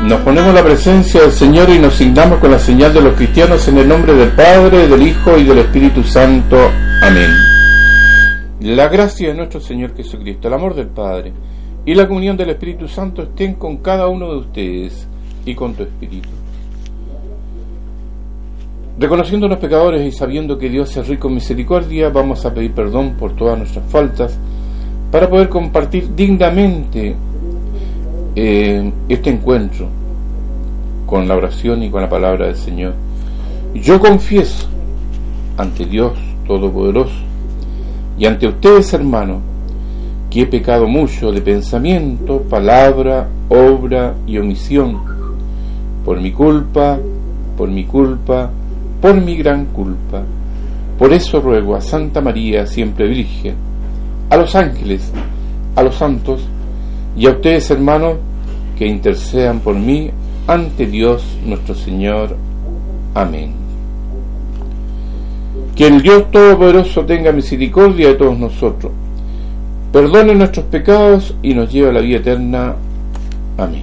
Nos ponemos en la presencia del Señor y nos signamos con la señal de los cristianos en el nombre del Padre, del Hijo y del Espíritu Santo. Amén. La gracia de nuestro Señor Jesucristo, el amor del Padre y la comunión del Espíritu Santo estén con cada uno de ustedes y con tu espíritu. Reconociendo los pecadores y sabiendo que Dios es rico en misericordia, vamos a pedir perdón por todas nuestras faltas para poder compartir dignamente este encuentro con la oración y con la palabra del Señor. Yo confieso ante Dios Todopoderoso y ante ustedes, hermanos, que he pecado mucho de pensamiento, palabra, obra y omisión, por mi culpa, por mi gran culpa. Por eso ruego a Santa María, siempre Virgen, a los ángeles, a los santos y a ustedes, hermanos, que intercedan por mí ante Dios nuestro Señor. Amén. Que el Dios Todopoderoso tenga misericordia de todos nosotros, perdone nuestros pecados y nos lleve a la vida eterna. Amén.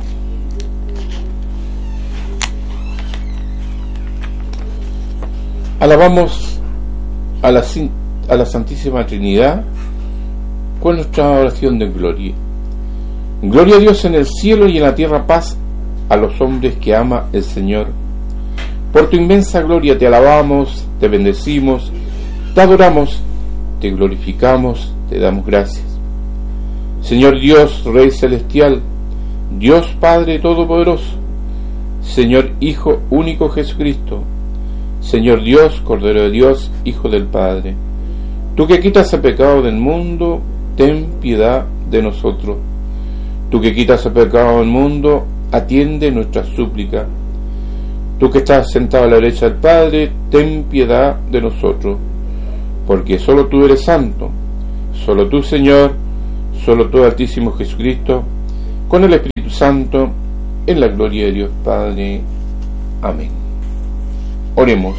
Alabamos a la Santísima Trinidad con nuestra oración de gloria. Gloria a Dios en el cielo y en la tierra paz a los hombres que ama el Señor. Por tu inmensa gloria te alabamos, te bendecimos, te adoramos, te glorificamos, te damos gracias. Señor Dios, Rey Celestial, Dios Padre Todopoderoso, Señor Hijo único Jesucristo, Señor Dios, Cordero de Dios, Hijo del Padre, tú que quitas el pecado del mundo, ten piedad de nosotros. Tú que quitas el pecado del mundo, atiende nuestra súplica. Tú que estás sentado a la derecha del Padre, ten piedad de nosotros, porque solo tú eres santo, solo tú, Señor, solo tú, Altísimo Jesucristo, con el Espíritu Santo, en la gloria de Dios Padre. Amén. Oremos.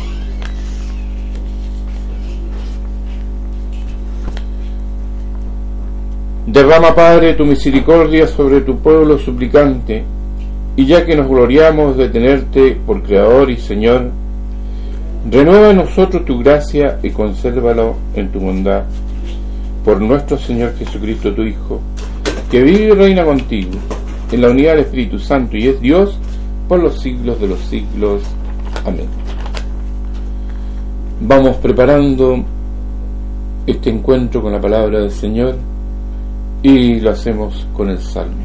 Derrama, Padre, tu misericordia sobre tu pueblo suplicante, y ya que nos gloriamos de tenerte por Creador y Señor, renueva en nosotros tu gracia y consérvalo en tu bondad, por nuestro Señor Jesucristo, tu Hijo, que vive y reina contigo, en la unidad del Espíritu Santo, y es Dios por los siglos de los siglos. Amén. Vamos preparando este encuentro con la palabra del Señor, y lo hacemos con el Salmo.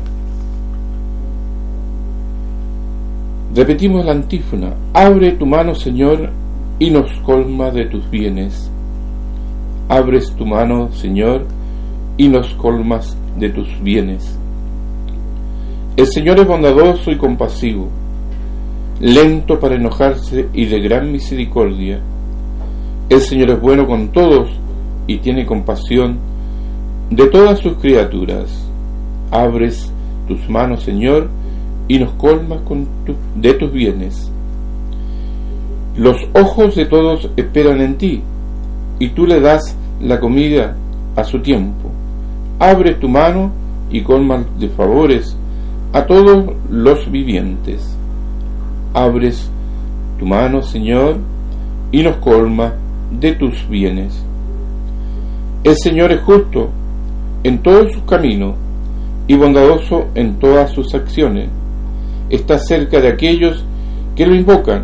Repetimos la antífona: abre tu mano, Señor, y nos colma de tus bienes. Abres tu mano, Señor, y nos colmas de tus bienes. El Señor es bondadoso y compasivo, lento para enojarse y de gran misericordia. El Señor es bueno con todos y tiene compasión de todas sus criaturas. Abres tus manos, Señor, y nos colmas de tus bienes. Los ojos de todos esperan en ti, y tú le das la comida a su tiempo. Abres tu mano y colmas de favores a todos los vivientes. Abres tu mano, Señor, y nos colmas de tus bienes. El Señor es justo en todos sus caminos y bondadoso en todas sus acciones. Está cerca de aquellos que lo invocan,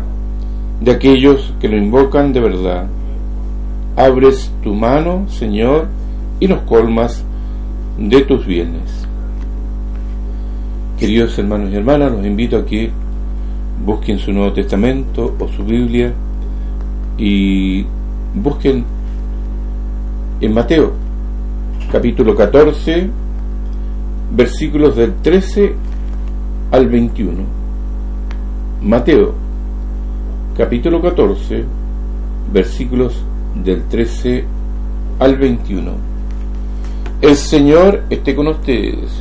de verdad. Abres tu mano, Señor, y nos colmas de tus bienes. Queridos hermanos y hermanas, los invito a que busquen su Nuevo Testamento o su Biblia y busquen en Mateo, capítulo 14, versículos del 13 al 21. Mateo, capítulo 14, versículos del 13 al 21. El Señor esté con ustedes.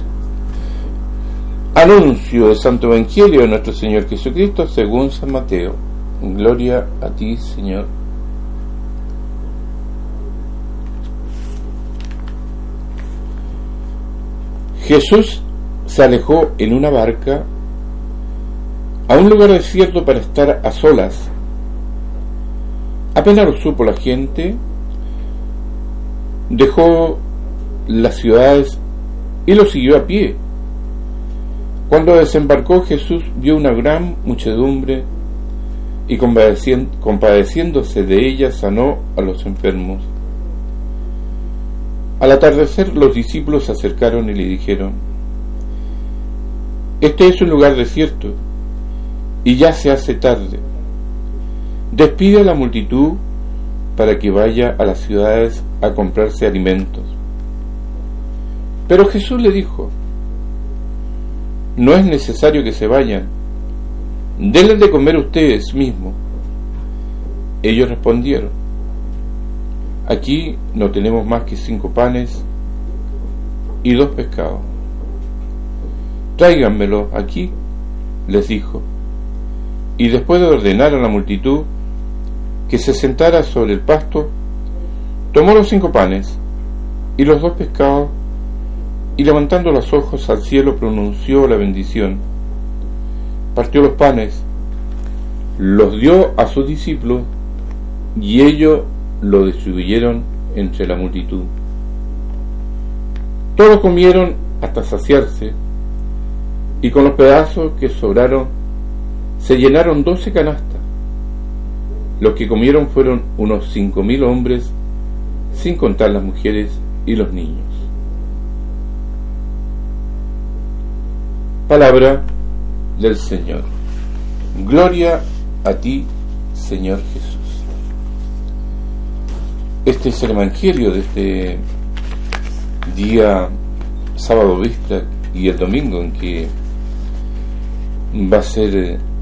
Anuncio del Santo Evangelio de nuestro Señor Jesucristo según San Mateo. Gloria a ti, Señor. Jesús se alejó en una barca a un lugar desierto para estar a solas. Apenas lo supo la gente, dejó las ciudades y lo siguió a pie. Cuando desembarcó, Jesús vio una gran muchedumbre y compadeciéndose de ella, sanó a los enfermos. Al atardecer, los discípulos se acercaron y le dijeron: este es un lugar desierto y ya se hace tarde. Despide a la multitud para que vaya a las ciudades a comprarse alimentos. Pero Jesús le dijo: no es necesario que se vayan, denles de comer ustedes mismos. Ellos respondieron: aquí no tenemos más que 5 panes y 2 pescados. Tráiganmelo aquí, les dijo, y después de ordenar a la multitud que se sentara sobre el pasto, tomó los 5 panes y los 2 pescados, y levantando los ojos al cielo pronunció la bendición, partió los panes, los dio a sus discípulos, y ellos lo distribuyeron entre la multitud. Todos comieron hasta saciarse, y con los pedazos que sobraron se llenaron 12 canastas. Los que comieron fueron unos 5.000 hombres, sin contar las mujeres y los niños. Palabra del Señor. Gloria a ti, Señor Jesús. Este es el Evangelio de este día sábado víspera y el domingo, en que va a ser